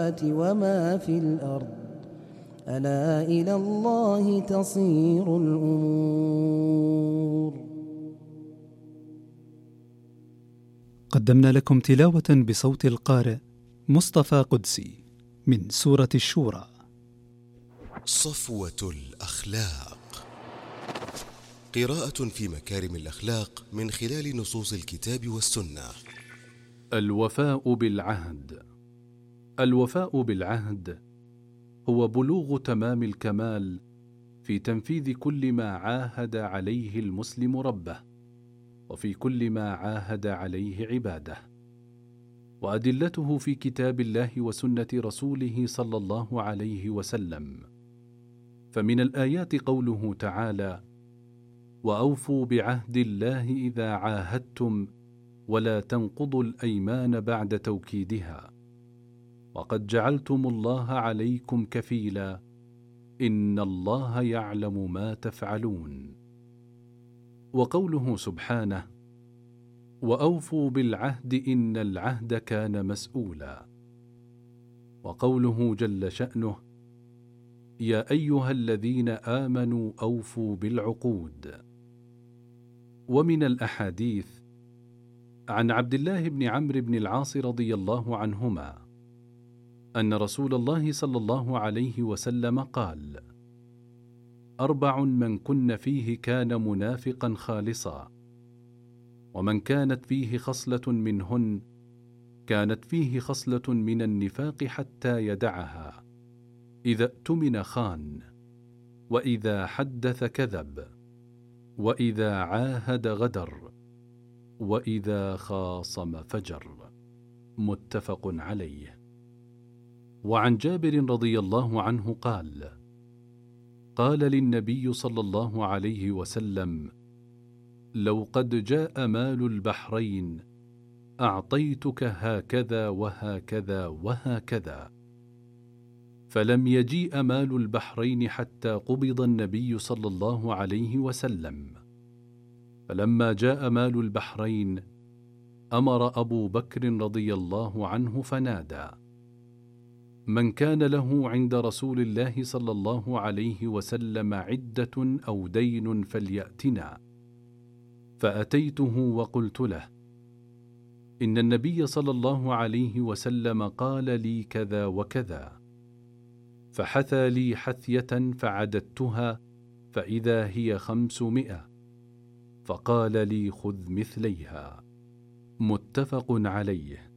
السماوات وما في الأرض ألا إلى الله تصير الأمور. قدمنا لكم تلاوة بصوت القارئ مصطفى قدسي من سورة الشورى. صفوة الأخلاق، قراءة في مكارم الأخلاق من خلال نصوص الكتاب والسنة. الوفاء بالعهد. الوفاء بالعهد هو بلوغ تمام الكمال في تنفيذ كل ما عاهد عليه المسلم ربه، وفي كل ما عاهد عليه عباده، وأدلته في كتاب الله وسنة رسوله صلى الله عليه وسلم. فمن الآيات قوله تعالى: وأوفوا بعهد الله إذا عاهدتم ولا تنقضوا الأيمان بعد توكيدها وقد جعلتم الله عليكم كفيلا إن الله يعلم ما تفعلون. وقوله سبحانه: وأوفوا بالعهد إن العهد كان مسؤولا. وقوله جل شأنه: يا أيها الذين آمنوا أوفوا بالعقود. ومن الأحاديث عن عبد الله بن عمرو بن العاص رضي الله عنهما أن رسول الله صلى الله عليه وسلم قال: 4 من كن فيه كان منافقا خالصا، ومن كانت فيه خصلة منهن كانت فيه خصلة من النفاق حتى يدعها: إذا اؤتمن خان، وإذا حدث كذب، وإذا عاهد غدر، وإذا خاصم فجر. متفق عليه. وعن جابر رضي الله عنه قال: قال للنبي صلى الله عليه وسلم: لو قد جاء مال البحرين أعطيتك هكذا وهكذا وهكذا. فلم يجيء مال البحرين حتى قبض النبي صلى الله عليه وسلم. فلما جاء مال البحرين أمر أبو بكر رضي الله عنه فنادى: من كان له عند رسول الله صلى الله عليه وسلم عدة أو دين فليأتنا. فأتيته وقلت له: إن النبي صلى الله عليه وسلم قال لي كذا وكذا. فحثى لي حثية فعددتها فإذا هي 500. فقال لي: خذ مثليها. متفق عليه.